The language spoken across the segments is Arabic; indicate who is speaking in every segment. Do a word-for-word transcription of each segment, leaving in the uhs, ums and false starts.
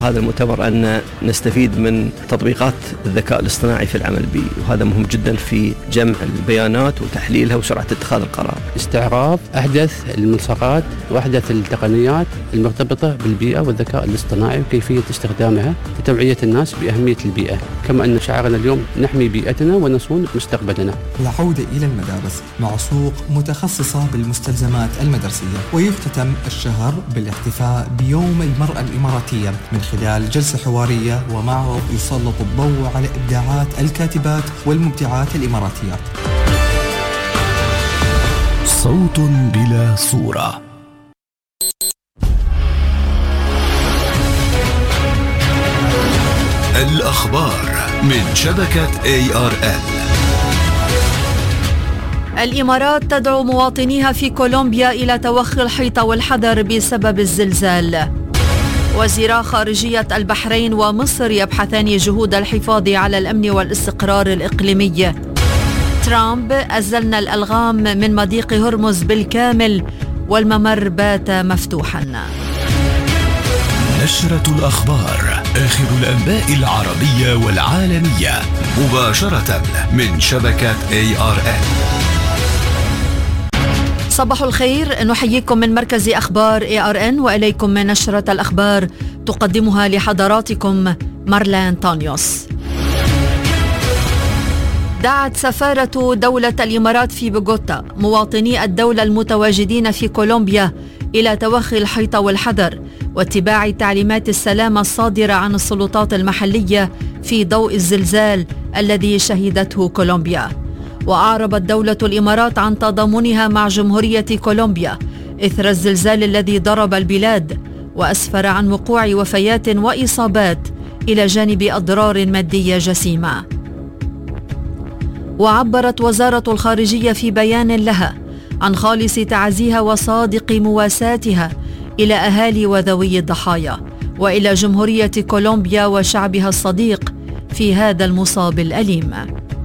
Speaker 1: هذا المؤتمر أن نستفيد من تطبيقات الذكاء الاصطناعي في العمل البيئي، وهذا مهم جدا في جمع البيانات وتحليلها وسرعة اتخاذ القرار.
Speaker 2: استعراض أحدث الملصقات وأحدث التقنيات المرتبطة بالبيئة والذكاء الاصطناعي وكيفية استخدامها لتوعية الناس بأهمية البيئة، كما أن شعارنا اليوم نحمي بيئتنا ونصون مستقبلنا.
Speaker 3: العودة إلى المدارس مع سوق متخصصة بالمستلزمات المدرسية، ويختتم الشهر بالاحتفاء بيوم المرأة الإماراتية من خلال جلسة حوارية ومعرض يسلط الضوء على إبداعات الكاتبات والمبدعات الإماراتيات.
Speaker 4: صوت بلا صورة. الأخبار من شبكة إيه آر إل.
Speaker 5: الإمارات تدعو مواطنيها في كولومبيا إلى توخي الحيطة والحذر بسبب الزلزال. وزيرا خارجية البحرين ومصر يبحثان جهود الحفاظ على الأمن والاستقرار الإقليمي. ترامب: أزلنا الألغام من مضيق هرمز بالكامل والممر بات مفتوحا.
Speaker 4: نشرة الأخبار، آخر الأنباء العربية والعالمية مباشرة من شبكة إيه آر إل.
Speaker 5: صباح الخير، نحييكم من مركز أخبار إيه آر إن وإليكم من نشرة الأخبار تقدمها لحضراتكم مارلين طانيوس. دعت سفارة دولة الإمارات في بوغوتا مواطني الدولة المتواجدين في كولومبيا إلى توخي الحيطة والحذر واتباع تعليمات السلامة الصادرة عن السلطات المحلية في ضوء الزلزال الذي شهدته كولومبيا. وأعربت دولة الإمارات عن تضامنها مع جمهورية كولومبيا إثر الزلزال الذي ضرب البلاد وأسفر عن وقوع وفيات وإصابات إلى جانب أضرار مادية جسيمة. وعبرت وزارة الخارجية في بيان لها عن خالص تعزيها وصادق مواساتها إلى أهالي وذوي الضحايا وإلى جمهورية كولومبيا وشعبها الصديق في هذا المصاب الأليم.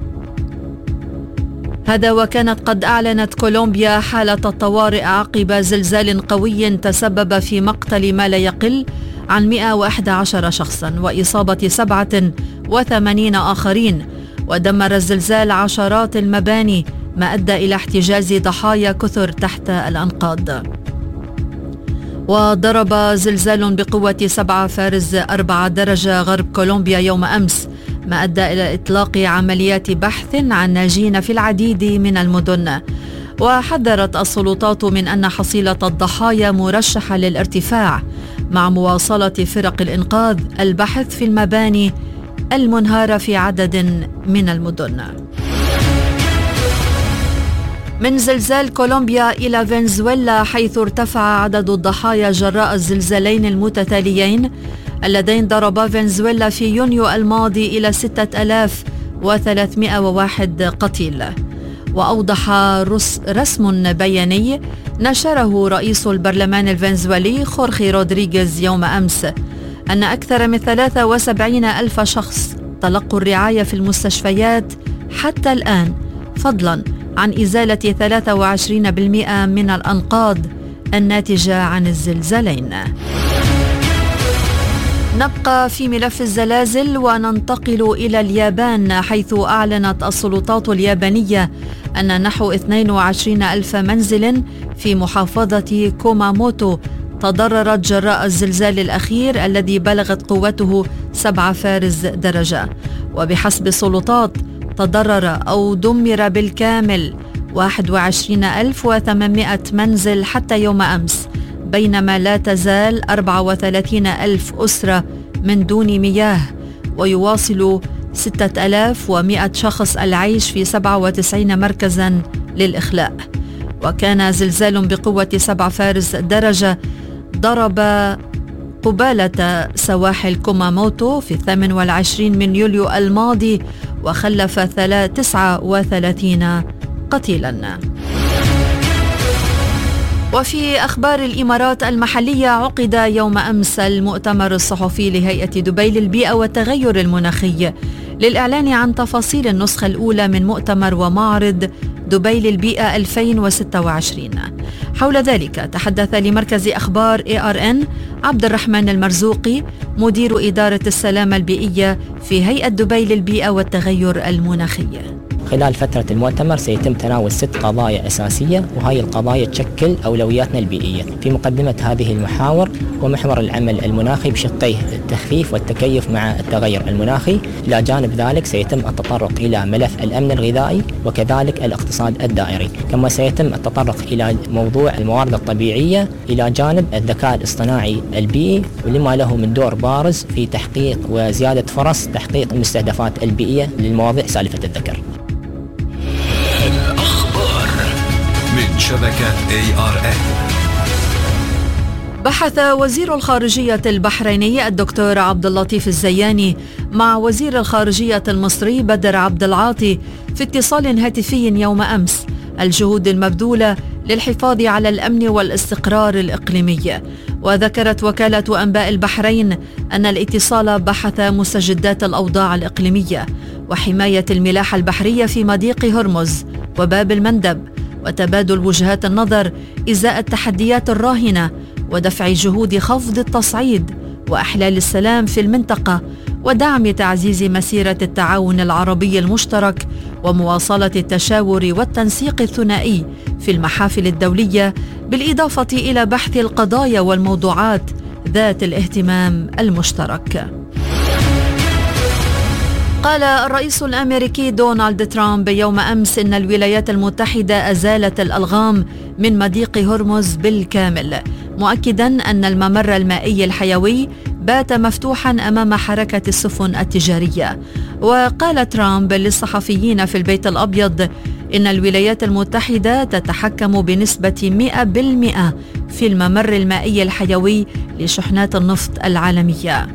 Speaker 5: هذا وكانت قد أعلنت كولومبيا حالة الطوارئ عقب زلزال قوي تسبب في مقتل ما لا يقل عن مئة وأحد عشر شخصا وإصابة سبعة وثمانين آخرين، ودمر الزلزال عشرات المباني ما أدى إلى احتجاز ضحايا كثر تحت الأنقاض. وضرب زلزال بقوة سبعة فارز أربعة درجة غرب كولومبيا يوم أمس ما أدى إلى إطلاق عمليات بحث عن ناجين في العديد من المدن. وحذرت السلطات من أن حصيلة الضحايا مرشحة للارتفاع مع مواصلة فرق الإنقاذ البحث في المباني المنهارة في عدد من المدن. من زلزال كولومبيا إلى فنزويلا، حيث ارتفع عدد الضحايا جراء الزلزالين المتتاليين اللذين ضربا فنزويلا في يونيو الماضي إلى ستة آلاف وثلاثمئة وواحد قتيل. وأوضح رسم بياني نشره رئيس البرلمان الفنزويلي خورخي رودريغيز يوم أمس أن أكثر من ثلاثة وسبعين ألف شخص تلقوا الرعاية في المستشفيات حتى الآن، فضلا عن إزالة ثلاثة وعشرين بالمئة من الأنقاض الناتجة عن الزلزالين. نبقى في ملف الزلازل وننتقل إلى اليابان، حيث أعلنت السلطات اليابانية أن نحو اثنين وعشرين ألف منزل في محافظة كوماموتو تضررت جراء الزلزال الأخير الذي بلغت قوته سبعة فارز درجة. وبحسب السلطات تضرر أو دمر بالكامل واحد وعشرين ألف وثمانمئة منزل حتى يوم أمس، بينما لا تزال أربعة وثلاثين ألف أسرة من دون مياه، ويواصل ستة آلاف ومئة شخص العيش في سبعة وتسعين مركزا للإخلاء. وكان زلزال بقوة سبعة فارز درجة ضرب قبالة سواحل كوماموتو في الثامن والعشرين من يوليو الماضي وخلف تسعة وثلاثين قتيلا. وفي أخبار الإمارات المحلية، عقد يوم أمس المؤتمر الصحفي لهيئة دبي للبيئة والتغير المناخي للإعلان عن تفاصيل النسخة الأولى من مؤتمر ومعرض دبي للبيئة ألفين وستة وعشرين. حول ذلك تحدث لمركز أخبار إيه آر إن عبد الرحمن المرزوقي مدير إدارة السلامة البيئية في هيئة دبي للبيئة والتغير المناخي.
Speaker 6: خلال فترة المؤتمر سيتم تناول ست قضايا أساسية، وهذه القضايا تشكل أولوياتنا البيئية. في مقدمة هذه المحاور ومحور العمل المناخي بشقيه التخفيف والتكيف مع التغير المناخي. إلى جانب ذلك سيتم التطرق إلى ملف الأمن الغذائي وكذلك الاقتصاد الدائري، كما سيتم التطرق إلى موضوع الموارد الطبيعية إلى جانب الذكاء الاصطناعي البيئي، ولما له من دور بارز في تحقيق وزيادة فرص تحقيق المستهدفات البيئية للمواضيع سالفة الذكر.
Speaker 4: الأخبار من شبكة إيه آر إن.
Speaker 5: بحث وزير الخارجية البحريني الدكتور عبد اللطيف الزياني مع وزير الخارجية المصري بدر عبد العاطي في اتصال هاتفي يوم أمس الجهود المبذولة للحفاظ على الأمن والاستقرار الإقليمي. وذكرت وكالة أنباء البحرين أن الاتصال بحث مستجدات الأوضاع الإقليمية وحماية الملاحة البحرية في مضيق هرمز وباب المندب، وتبادل وجهات النظر إزاء التحديات الراهنة ودفع جهود خفض التصعيد وإحلال السلام في المنطقة، ودعم تعزيز مسيرة التعاون العربي المشترك ومواصلة التشاور والتنسيق الثنائي في المحافل الدولية، بالإضافة إلى بحث القضايا والموضوعات ذات الاهتمام المشترك. قال الرئيس الأمريكي دونالد ترامب يوم أمس إن الولايات المتحدة أزالت الألغام من مضيق هرمز بالكامل، مؤكدا أن الممر المائي الحيوي بات مفتوحا أمام حركة السفن التجارية. وقال ترامب للصحفيين في البيت الأبيض إن الولايات المتحدة تتحكم بنسبة مئة بالمئة في الممر المائي الحيوي لشحنات النفط العالمية.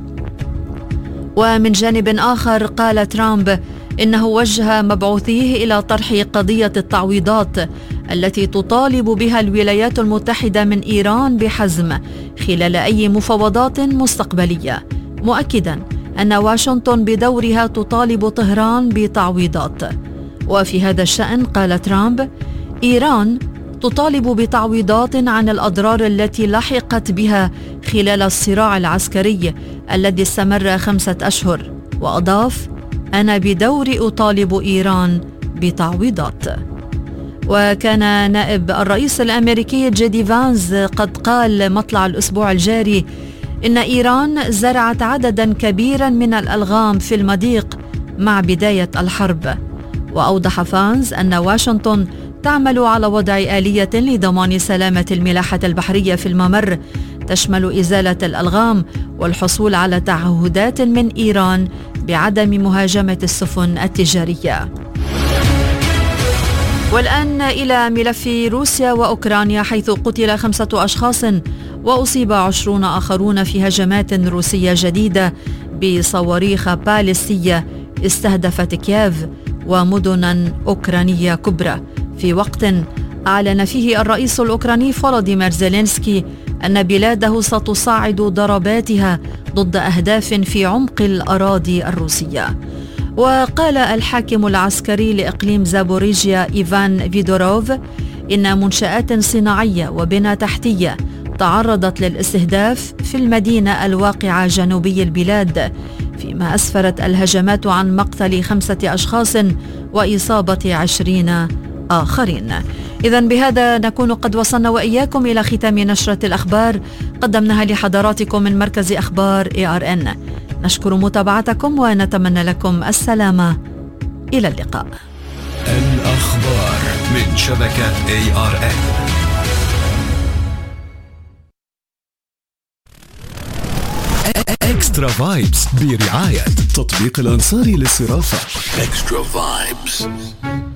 Speaker 5: ومن جانب آخر قال ترامب إنه وجه مبعوثيه إلى طرح قضية التعويضات التي تطالب بها الولايات المتحدة من إيران بحزم خلال أي مفاوضات مستقبلية، مؤكدا أن واشنطن بدورها تطالب طهران بتعويضات. وفي هذا الشأن قال ترامب: إيران تطالب بتعويضات عن الأضرار التي لحقت بها خلال الصراع العسكري الذي استمر خمسة أشهر. وأضاف: أنا بدوري أطالب إيران بتعويضات. وكان نائب الرئيس الأمريكي جيدي فانز قد قال مطلع الأسبوع الجاري إن إيران زرعت عددا كبيرا من الألغام في المضيق مع بداية الحرب. وأوضح فانز أن واشنطن تعمل على وضع آلية لضمان سلامة الملاحة البحرية في الممر تشمل إزالة الألغام والحصول على تعهدات من إيران بعدم مهاجمة السفن التجارية. والآن إلى ملف روسيا وأوكرانيا، حيث قتل خمسة أشخاص وأصيب عشرون آخرون في هجمات روسية جديدة بصواريخ باليستية استهدفت كييف ومدنا أوكرانية كبرى، في وقت أعلن فيه الرئيس الأوكراني فولوديمير زيلينسكي أن بلاده ستصاعد ضرباتها ضد أهداف في عمق الأراضي الروسية. وقال الحاكم العسكري لإقليم زابوريجيا إيفان فيدوروف إن منشآت صناعية وبنى تحتية تعرضت للاستهداف في المدينة الواقعة جنوبي البلاد، فيما أسفرت الهجمات عن مقتل خمسة أشخاص وإصابة عشرين آخرين. إذن بهذا نكون قد وصلنا وإياكم إلى ختام نشرة الأخبار قدمناها لحضراتكم من مركز أخبار إيه آر إن. نشكر متابعتكم ونتمنى لكم السلامة. إلى اللقاء.
Speaker 4: الأخبار من شبكة إيه آر إن. إكسترا فايبس برعاية تطبيق الأنصاري للصرافة. إكسترا فايبس.